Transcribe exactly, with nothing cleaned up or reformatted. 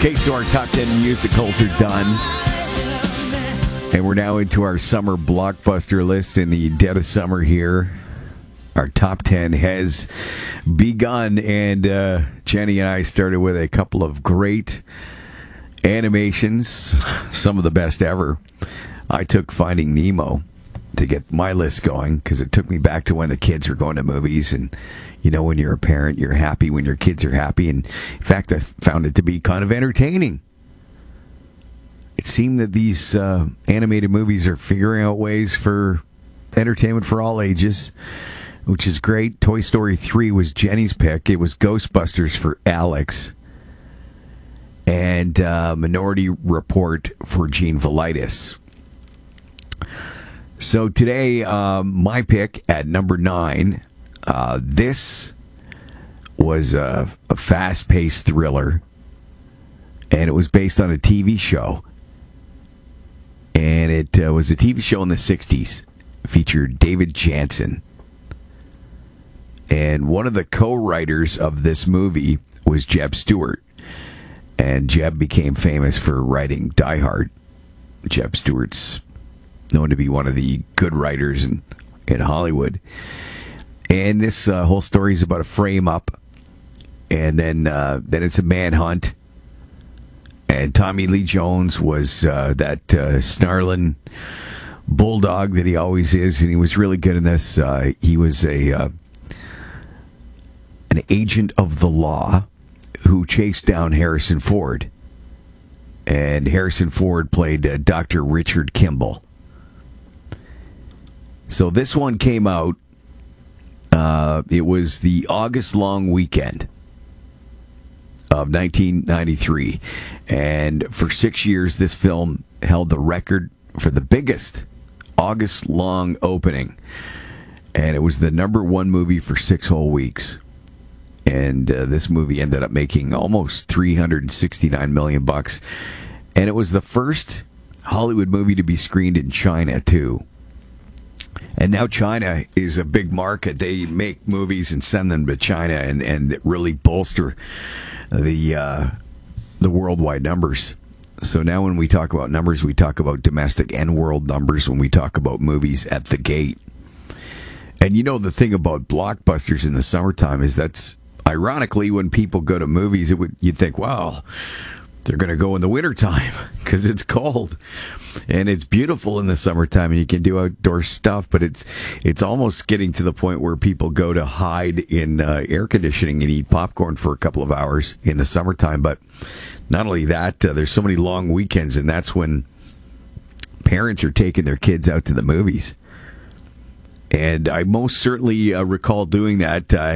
Okay, so our top ten musicals are done. And we're now into our summer blockbuster list in the dead of summer here. Our top ten has begun, and uh, Jenny and I started with a couple of great animations, some of the best ever. I took Finding Nemo to get my list going because it took me back to when the kids were going to movies. And, you know, when you're a parent, you're happy when your kids are happy. And, in fact, I found it to be kind of entertaining. It seemed that these uh, animated movies are figuring out ways for entertainment for all ages, which is great. Toy Story three was Jenny's pick. It was Ghostbusters for Alex. And uh, Minority Report for Gene Velitis. So today, um, my pick at number nine, uh, this was a, a fast-paced thriller, and it was based on a T V show. And it uh, was a T V show in the sixties. It featured David Janssen. And one of the co-writers of this movie was Jeb Stewart. And Jeb became famous for writing Die Hard. Jeb Stewart's known to be one of the good writers in, in Hollywood. And this uh, whole story is about a frame-up. And then uh, then it's a manhunt. And Tommy Lee Jones was uh, that uh, snarling bulldog that he always is. And he was really good in this. Uh, he was a uh, an agent of the law who chased down Harrison Ford. And Harrison Ford played uh, Doctor Richard Kimball. So this one came out, uh, it was the August long weekend of nineteen ninety-three. And for six years, this film held the record for the biggest August long opening. And it was the number one movie for six whole weeks. And uh, this movie ended up making almost three hundred sixty-nine million bucks. And it was the first Hollywood movie to be screened in China, too. And now China is a big market. They make movies and send them to China and, and really bolster the uh, the worldwide numbers. So now when we talk about numbers, we talk about domestic and world numbers when we talk about movies at the gate. And you know the thing about blockbusters in the summertime is that's, ironically, when people go to movies, it would you'd think, wow, they're going to go in the wintertime because it's cold. And it's beautiful in the summertime and you can do outdoor stuff, but it's it's almost getting to the point where people go to hide in uh, air conditioning and eat popcorn for a couple of hours in the summertime. But not only that, uh, there's so many long weekends, and that's when parents are taking their kids out to the movies. And I most certainly uh, recall doing that. Uh,